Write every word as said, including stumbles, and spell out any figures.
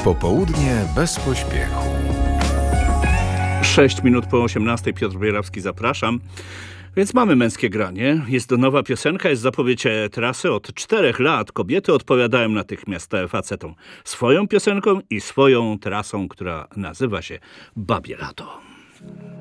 Popołudnie bez pośpiechu. Sześć minut po osiemnastej. Piotr Bierawski, zapraszam. Więc mamy męskie granie. Jest to nowa piosenka, jest zapowiedź trasy. Od czterech lat kobiety odpowiadają natychmiast facetom swoją piosenką i swoją trasą, która nazywa się Babie Lato.